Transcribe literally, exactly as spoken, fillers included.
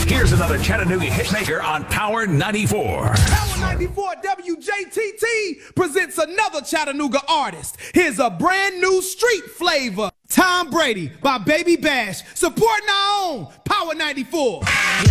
Here's another Chattanooga hitmaker on Power ninety-four. Power ninety-four W J T T presents another Chattanooga artist. Here's a brand new street flavor. Tom Brady by Baby Bash. Supporting our own Power ninety-four.